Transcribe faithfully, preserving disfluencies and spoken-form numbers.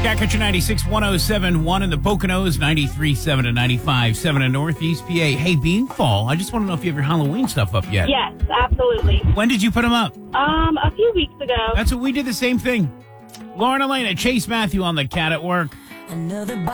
Cat Country ninety-six, one oh seven point one in the Poconos, ninety-three point seven and ninety-five point seven in Northeast P A. Hey, being fall, I just want to know if you have your Halloween stuff up yet. Yes, absolutely. When did you put them up? Um, a few weeks ago. That's what we did, the same thing. Lauren Elena, Chase Matthew on the Cat at Work. Another